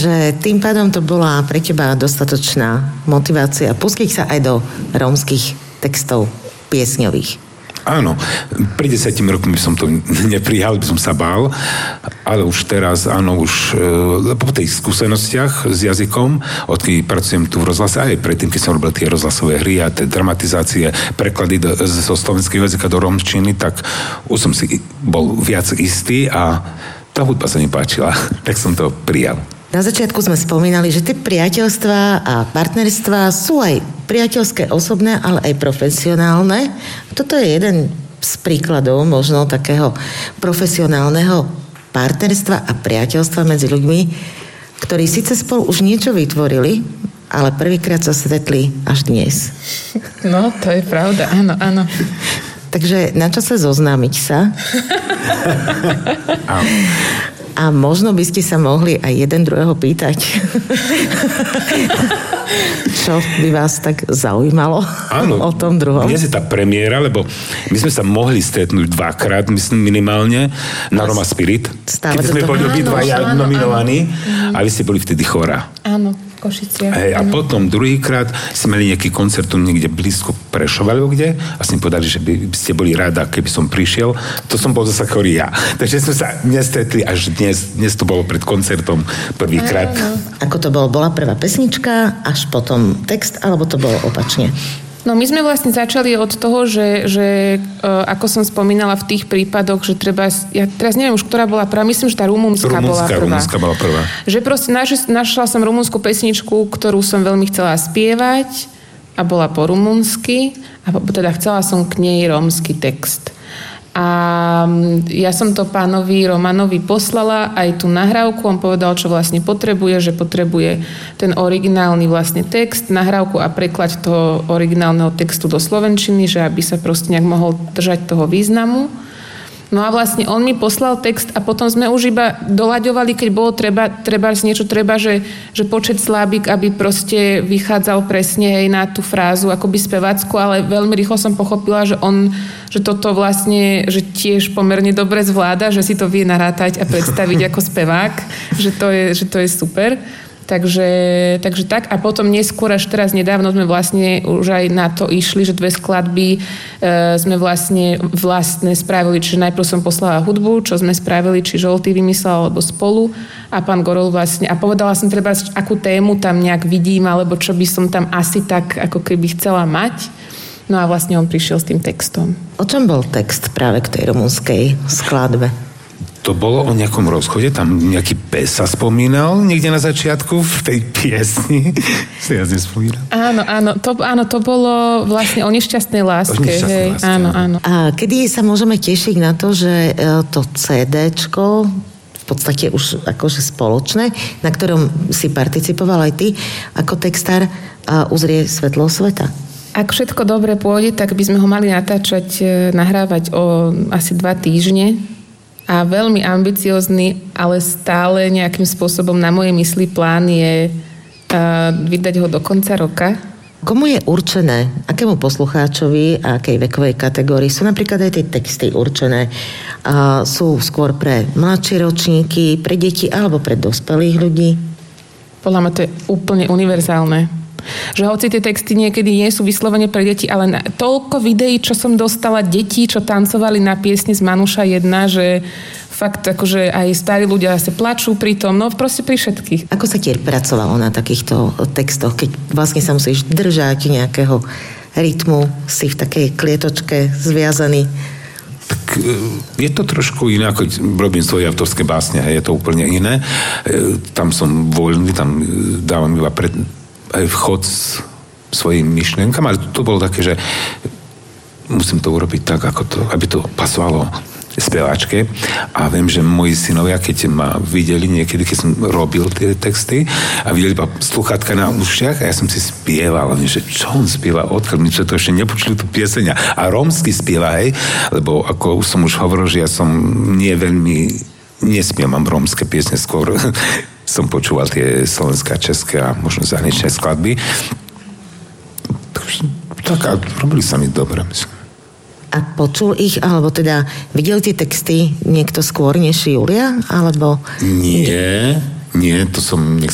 že tým pádom to bola pre teba dostatočná motivácia pustiť sa aj do rómskych textov piesňových. Áno, pri 10 rokmi by som to neprijal, by som sa bál, ale už teraz, áno, už po tých skúsenostiach s jazykom, odkedy pracujem tu v rozhlase, aj predtým, keď som robil tie rozhlasové hry a tie dramatizácie, preklady zo slovenského jazyka do rómčiny, tak už som si bol viac istý a tá hudba sa mi páčila, tak som to prijal. Na začiatku sme spomínali, že tie priateľstvá a partnerstvá sú aj priateľské, osobné, ale aj profesionálne. Toto je jeden z príkladov možno takého profesionálneho partnerstva a priateľstva medzi ľuďmi, ktorí síce spolu už niečo vytvorili, ale prvýkrát sa stretli až dnes. No, to je pravda, áno, áno. Takže na čase zoznámiť sa. A možno by ste sa mohli aj jeden druhého pýtať. Čo by vás tak zaujímalo o tom druhom? Dnes je tá premiéra, lebo my sme sa mohli stretnúť dvakrát, myslím minimálne, na Roma Spirit. Keď sme boli obidvaja nominovaní a vy ste boli vtedy chorá. Áno, Košice. A potom druhýkrát sme mali nejaký koncert niekde blízko Prešova, alebo kde, a s ním povedali, že by ste boli rada, keby som prišiel. To som bol zasa chorý ja. Takže sme sa nestretli až dnes to bolo pred koncertom prvýkrát. Ako to bolo? Bola prvá pesnička, až potom text, alebo to bolo opačne? No my sme vlastne začali od toho, že ako som spomínala v tých prípadoch, že treba, ja teraz neviem už, ktorá bola prvá, myslím, že tá rumúnska bola prvá. Že proste našla som rumúnsku pesničku, ktorú som veľmi chcela spievať a bola po rumúnsky a teda chcela som k nej rómsky text. A ja som to pánovi Romanovi poslala aj tú nahrávku, on povedal, čo vlastne potrebuje, že potrebuje ten originálny vlastne text, nahrávku a preklad toho originálneho textu do slovenčiny, že aby sa proste nejak mohol držať toho významu. No a vlastne on mi poslal text a potom sme už iba doľaďovali, keď bolo treba že počet slabík, aby proste vychádzal presne aj na tú frázu akoby spevácku, ale veľmi rýchlo som pochopila, že toto vlastne, že tiež pomerne dobre zvláda, že si to vie narátať a predstaviť ako spevák, že to je super. Takže tak. A potom neskôr, až teraz nedávno sme vlastne už aj na to išli, že 2 skladby sme vlastne spravili. Čiže najprv som poslala hudbu, čo sme spravili, či Žolty vymyslel, alebo spolu. A pán Gorol vlastne... A povedala som treba, akú tému tam nejak vidím, alebo čo by som tam asi tak, ako keby chcela mať. No a vlastne on prišiel s tým textom. O čom bol text práve k tej rumunskej skladbe? To bolo o nejakom rozchode, tam nejaký pes sa spomínal niekde na začiatku v tej piesni. Si ja nespomínam. Áno, to bolo vlastne o nešťastnej láske. Áno. A kedy sa môžeme tešiť na to, že to CDčko v podstate už akože spoločné, na ktorom si participoval aj ty ako textár, uzrie svetlo sveta? Ak všetko dobre pôjde, tak by sme ho mali nahrávať o asi 2 týždne. A veľmi ambiciózny, ale stále nejakým spôsobom na mojej mysli plán je vydať ho do konca roka. Komu je určené? Akému poslucháčovi a akej vekovej kategórii sú napríklad aj tie texty určené? Sú skôr pre mladšie ročníky, pre deti alebo pre dospelých ľudí? Podľa mňa to je úplne univerzálne. Že hoci tie texty niekedy nie sú vyslovene pre deti, ale toľko videí, čo som dostala detí, čo tancovali na piesne z Manuša 1, že fakt akože aj starí ľudia sa plačú pri tom, no proste pri všetkých. Ako sa ti pracovalo na takýchto textoch, keď vlastne sa musíš držať nejakého rytmu, si v takej klietočke zviazaný? Tak je to trošku iné, ako robím svoje autorské básne, je to úplne iné. Tam som voľný, tam dávam iba aj vchod s svojím myšlienkam, ale to bolo také, že musím to urobiť tak, aby to pasovalo speváčke. A viem, že moji synovia, keď ma videli niekedy, keď som robil tie texty a videli iba sluchátka na ušiach a ja som si spieval, že čo on spieva, odkiaľ my to ešte nepočuli tú pieseň a rómsky spieva, hej, lebo ako som už hovoril, že ja som nespievam rómske piesne, skôr som počúval tie slovenské, české a možno zahraničné skladby. Tak a robili sa mi dobre, myslím. A počul ich, alebo teda videl tie texty niekto skôr než Julia, alebo... Nie, to som